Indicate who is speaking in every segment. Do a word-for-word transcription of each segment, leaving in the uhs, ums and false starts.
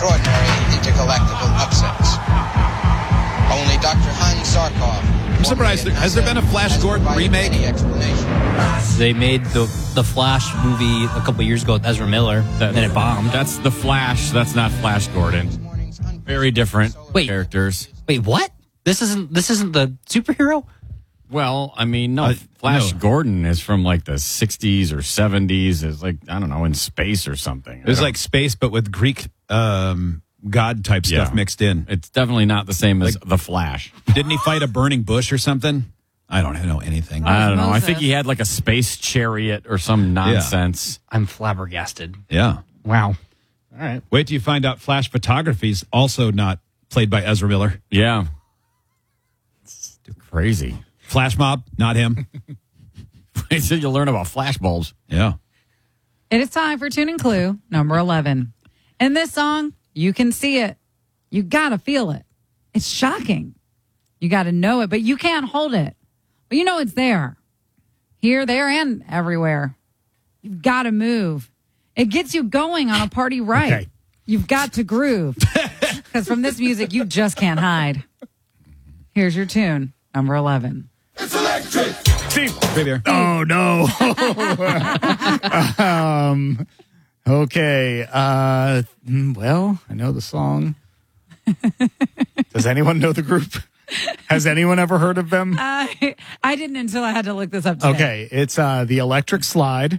Speaker 1: extraordinary intergalactical upsets. Only Doctor Hans Zarkov.
Speaker 2: I'm surprised. There, has there been a Flash Gordon remake?
Speaker 3: They made the the Flash movie a couple years ago with Ezra Miller,
Speaker 4: That,
Speaker 3: and it bombed.
Speaker 4: That's the Flash. That's not Flash Gordon. Very different
Speaker 3: Wait.
Speaker 4: characters.
Speaker 3: Wait, what? This isn't this isn't the superhero?
Speaker 4: Well, I mean, no,
Speaker 2: Uh,
Speaker 4: Flash
Speaker 2: no.
Speaker 4: Gordon is from like the sixties or seventies. Is like, I don't know, in space or something.
Speaker 2: It was like space, but with Greek um, god type stuff
Speaker 4: Yeah.
Speaker 2: mixed in.
Speaker 4: It's definitely not the same as the Flash.
Speaker 2: Didn't he fight a burning bush or something? I don't know anything.
Speaker 4: I don't know. I
Speaker 5: Moses.
Speaker 4: think he had like a space chariot or some nonsense.
Speaker 3: I'm flabbergasted.
Speaker 2: Yeah.
Speaker 3: Wow. All right.
Speaker 2: Wait till you find out Flash Photography is also not played by Ezra Miller.
Speaker 4: Yeah. It's crazy.
Speaker 2: Flash Mob, not him.
Speaker 4: Wait till you learn about flash bulbs.
Speaker 2: Yeah.
Speaker 5: It is time for Tune and Clue number eleven. In this song, you can see it. You got to feel it. It's shocking. You got to know it, but you can't hold it. But you know it's there. Here, there, and everywhere. You've got to move. It gets you going on a party right.
Speaker 2: Okay.
Speaker 5: You've got to groove. Because from this music, you just can't hide. Here's your tune, number eleven.
Speaker 2: Steve, right there.
Speaker 6: Oh, no. um, okay. Uh, mm, well, I know the song. Does anyone know the group? Has anyone ever heard of them?
Speaker 5: I, I didn't until I had to look this up today.
Speaker 6: Okay. It's uh, the Electric Slide.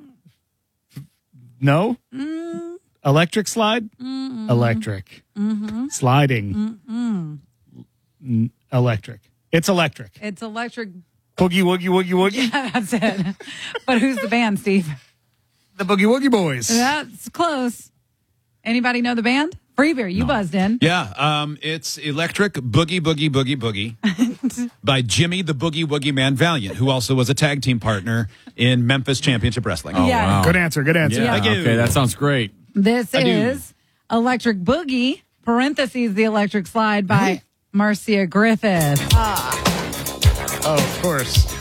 Speaker 6: No?
Speaker 5: Mm.
Speaker 6: Electric Slide?
Speaker 5: Mm-mm.
Speaker 6: Electric.
Speaker 5: Mm-hmm.
Speaker 6: Sliding.
Speaker 5: Mm-mm.
Speaker 6: N- electric. It's electric.
Speaker 5: It's electric.
Speaker 6: Boogie Woogie Woogie Woogie.
Speaker 5: Yeah, that's it. But who's the band, Steve?
Speaker 6: The Boogie Woogie Boys.
Speaker 5: That's close. Anybody know the band? Free Beer, you buzzed in.
Speaker 2: Yeah, um, it's Electric Boogie Boogie Boogie Boogie by Jimmy the Boogie Woogie Man Valiant, who also was a tag team partner in Memphis Championship Wrestling.
Speaker 4: Oh,
Speaker 5: Yeah.
Speaker 4: wow.
Speaker 6: Good answer. Good answer.
Speaker 4: Yeah,
Speaker 2: Thank you.
Speaker 4: okay, that sounds great.
Speaker 5: This
Speaker 2: I do.
Speaker 5: is Electric Boogie, parentheses, the Electric Slide by Marcia Griffith.
Speaker 6: Oh, of course.